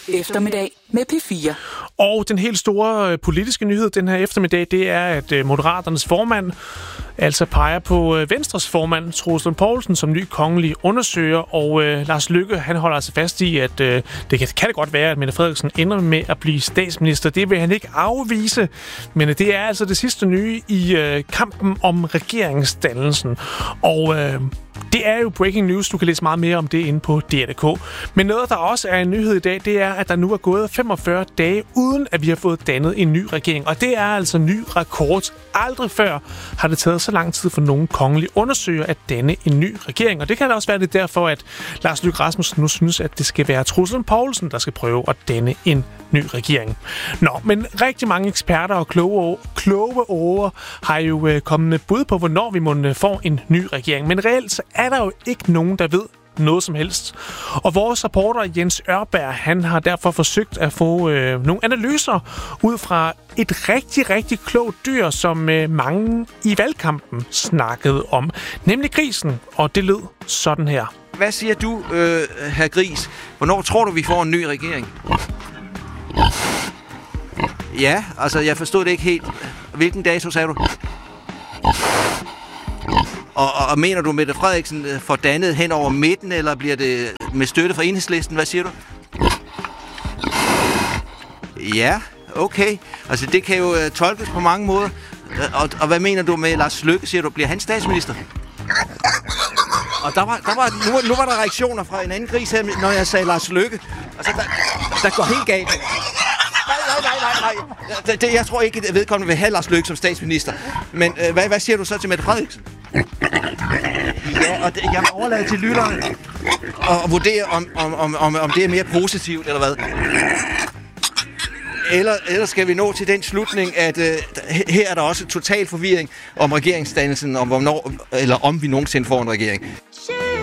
eftermiddag med P4. Og den helt store politiske nyhed den her eftermiddag, det er, at Moderaternes formand altså peger på Venstres formand, Troels Lund Poulsen, som ny kongelig undersøger. Og Lars Løkke, han holder altså fast i, at det kan godt være, at Mette Frederiksen ender med at blive statsminister. Det vil han ikke afvise, men det er altså det sidste nye i kampen om regeringsdannelsen. Og det er jo breaking news. Du kan læse meget mere om det inde på DR.dk. Men noget, der også er en nyhed i dag, det er, at der nu er gået 45 dage, uden at vi har fået dannet en ny regering. Og det er altså ny rekord. Aldrig før har det taget så lang tid for nogen kongelig undersøger at danne en ny regering. Og det kan da også være det derfor, at Lars Løkke Rasmussen nu synes, at det skal være Troels Lund Poulsen, der skal prøve at danne en ny regering. Nå, men rigtig mange eksperter og kloge over har jo kommet bud på, hvornår vi må få en ny regering. Men reelt så er der jo ikke nogen, der ved noget som helst. Og vores reporter Jens Ørberg, han har derfor forsøgt at få nogle analyser ud fra et rigtig, rigtig klogt dyr, som mange i valgkampen snakkede om, nemlig grisen. Og det lød sådan her. Hvad siger du, herr Gris? Hvornår tror du, vi får en ny regering? Ja, altså jeg forstod det ikke helt. Hvilken dato sagde du? Og mener du, Mette Frederiksen får dannet hen over midten, eller bliver det med støtte fra Enhedslisten? Hvad siger du? Ja, okay. Altså det kan jo tolkes på mange måder. Og hvad mener du med Lars Løkke? Siger du, bliver han statsminister? Og nu var der reaktioner fra en anden gris her, når jeg sagde Lars Løkke. Altså der går helt galt. Nej. Jeg tror ikke, at vedkommende vil have Lars Løkke som statsminister. Men hvad siger du så til Mette Frederiksen? Ja, og jeg vil overlade til lytterne og vurdere, om det er mere positivt, eller hvad. Eller skal vi nå til den slutning, at her er der også total forvirring om regeringsdannelsen, om hvornår, eller om vi nogensinde får en regering.